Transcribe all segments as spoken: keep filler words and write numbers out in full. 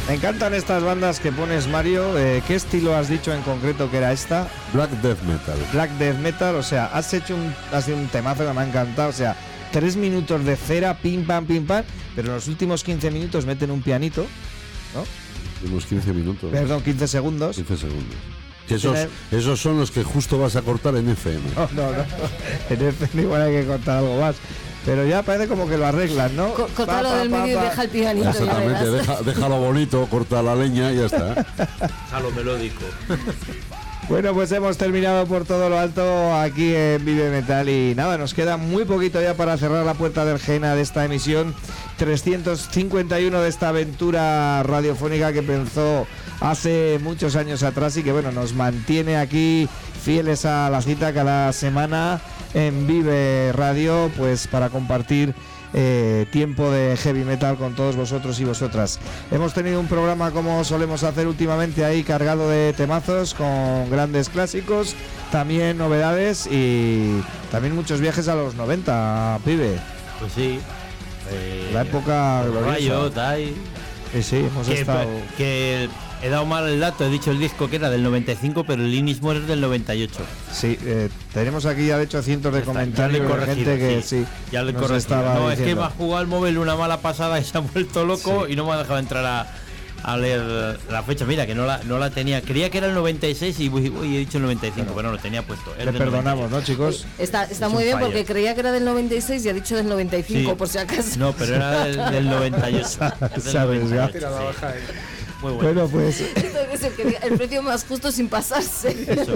Me encantan estas bandas que pones, Mario. Eh, ¿Qué estilo has dicho en concreto que era esta? Black Death Metal. Black Death Metal, o sea, has hecho un, has hecho un temazo que me ha encantado, o sea, tres minutos de cera, pim pam, pim pam, pero en los últimos quince minutos meten un pianito, ¿no? Unos quince minutos. Perdón, quince segundos. quince segundos. Que esos, esos son los que justo vas a cortar en F M. No, no, no. En F M igual hay que cortar algo más. Pero ya parece como que lo arreglan, ¿no? Co Cortalo del medio y deja el pianito. Exactamente, deja, déjalo bonito, corta la leña y ya está. Déjalo melódico. Bueno, pues hemos terminado por todo lo alto aquí en Vive Metal y nada, nos queda muy poquito ya para cerrar la puerta del Gena de esta emisión trescientos cincuenta y uno de esta aventura radiofónica que pensó hace muchos años atrás y que bueno, nos mantiene aquí fieles a la cita cada semana en Vive Radio, pues para compartir Eh, tiempo de heavy metal con todos vosotros y vosotras. Hemos tenido un programa como solemos hacer últimamente ahí cargado de temazos con grandes clásicos, también novedades y también muchos viajes a los noventa, pibe. Pues sí. Eh, la época gloriosa. Riot, ahí. Sí, sí, hemos que, estado... que he dado mal el dato, he dicho el disco que era del noventa y cinco, pero el Inis More es del noventa y ocho. Sí, eh, tenemos aquí ya de hecho cientos de está, comentarios de gente que sí, sí ya le nos estaba No, diciendo. Es que me ha jugado el móvil una mala pasada y se ha vuelto loco sí. Y no me ha dejado entrar a, a leer la fecha. Mira, que no la, no la tenía. Creía que era el noventa y seis y uy, uy, he dicho el noventa y cinco, bueno, pero no lo tenía puesto. Le perdonamos, ¿no, chicos? Está, está muy bien fallo. Porque creía que era del noventa y seis y ha dicho del noventa y cinco, sí. Por si acaso. No, pero era del, del noventa y ocho. ¿Sabes? Ya. Sí. Muy bueno. Bueno, pues es el, que, el precio más justo sin pasarse. Eso.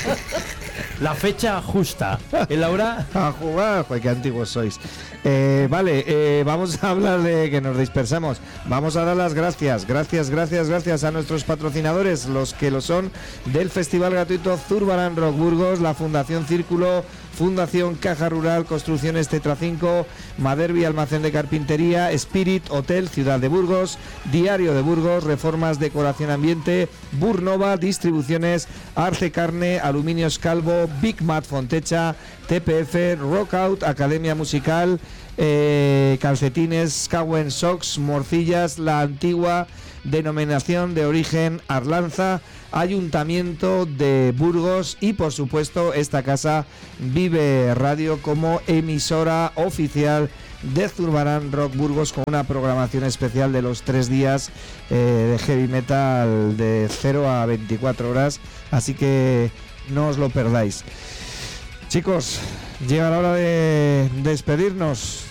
La fecha justa. ¿Eh, Laura? A jugar, joder, qué antiguos sois. Eh, vale, eh, vamos a hablar de que nos dispersamos. Vamos a dar las gracias, gracias, gracias, gracias a nuestros patrocinadores, los que lo son del Festival Gratuito Zurbarán Rock Burgos, la Fundación Círculo, Fundación Caja Rural, Construcciones Tetra cinco, Maderbi Almacén de Carpintería, Spirit Hotel Ciudad de Burgos, Diario de Burgos, Reformas Decoración Ambiente, Burnova Distribuciones, Arce Carne, Aluminios Calvo, Big Mat Fontecha, T P F, Rockout, Academia Musical, eh, Calcetines, Cowen Socks, Morcillas, La Antigua, Denominación de Origen Arlanza, Ayuntamiento de Burgos y por supuesto esta casa Vive Radio como emisora oficial de Zurbarán Rock Burgos con una programación especial de los tres días eh, de heavy metal de cero a veinticuatro horas, así que no os lo perdáis. Chicos, llega la hora de despedirnos.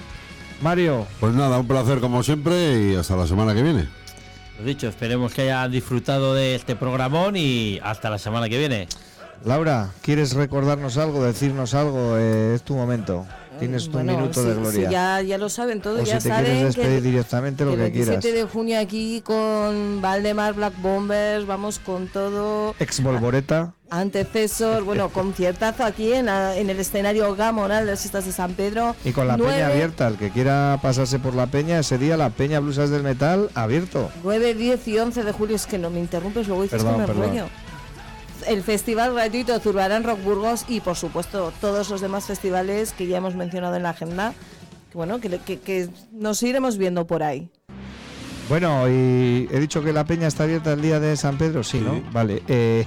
Mario. Pues nada, un placer como siempre y hasta la semana que viene. Lo dicho, esperemos que hayan disfrutado de este programón y hasta la semana que viene. Laura, ¿quieres recordarnos algo, decirnos algo? Eh, es tu momento. Tienes bueno, un minuto sí, de gloria. Sí, ya, ya lo saben todos, o ya si te saben quieres despedir que directamente lo el que quieras. El veintisiete de junio aquí con Valdemar Black Bombers, vamos con todo. Ex Volvoreta. Antecesor, bueno, conciertazo aquí en, la, en el escenario Gamonal de las Fiestas de San Pedro. Y con la nueve, peña abierta, el que quiera pasarse por la peña, ese día la peña Blusas del Metal abierto. nueve, diez y once de julio, es que no me interrumpes, luego dices perdón, que me perdón. rollo. El Festival Gratuito Zurbarán Rock Burgos y por supuesto todos los demás festivales que ya hemos mencionado en la agenda, que bueno, que, que, que nos iremos viendo por ahí. Bueno, y he dicho que la peña está abierta el día de San Pedro, sí, ¿no? Sí. Vale. Eh,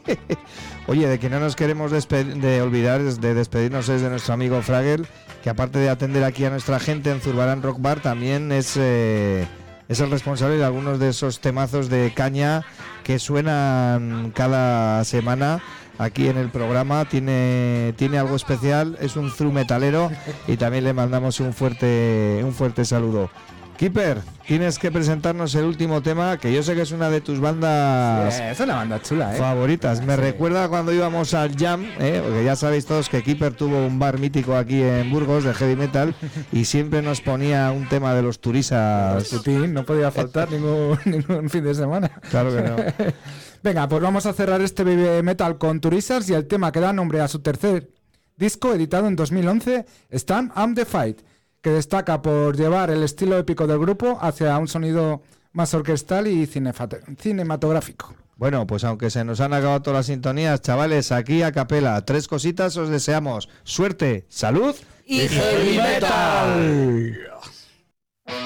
oye, de que no nos queremos de olvidar de despedirnos es de nuestro amigo Fragel, que aparte de atender aquí a nuestra gente en Zurbarán Rock Bar, también es, eh, es el responsable de algunos de esos temazos de caña que suenan cada semana aquí en el programa. Tiene, tiene algo especial, es un thru metalero y también le mandamos un fuerte, un fuerte saludo. Keeper, tienes que presentarnos el último tema, que yo sé que es una de tus bandas sí, es una banda chula, ¿eh? favoritas. Me sí. recuerda cuando íbamos al Jam, ¿eh? Porque ya sabéis todos que Keeper tuvo un bar mítico aquí en Burgos de heavy metal y siempre nos ponía un tema de los turisas. Putín, no podía faltar ningún, ningún fin de semana. Claro que no. Venga, pues vamos a cerrar este Baby Metal con Turisas y el tema que da nombre a su tercer disco, editado en dos mil once, Stand and the Fight, que destaca por llevar el estilo épico del grupo hacia un sonido más orquestal y cinematográfico. Bueno, pues aunque se nos han acabado todas las sintonías, chavales, aquí a capela, tres cositas os deseamos: suerte, salud y heavy metal.